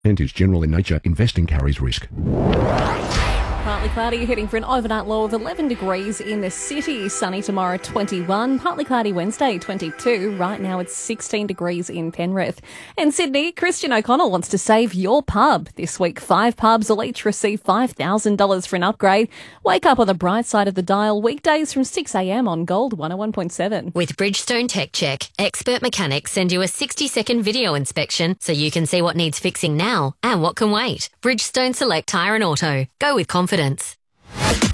and is general in nature. Investing carries risk. Partly cloudy, you're heading for an overnight low of 11 degrees in the city. Sunny tomorrow, 21. Partly cloudy Wednesday, 22. Right now it's 16 degrees in Penrith. In Sydney, Christian O'Connell wants to save your pub. This week, 5 pubs will each receive $5,000 for an upgrade. Wake up on the bright side of the dial weekdays from 6 a.m. on Gold 101.7. With Bridgestone Tech Check, expert mechanics send you a 60-second video inspection so you can see what needs fixing now and what can wait. Bridgestone Select Tyre and Auto. Go with confidence.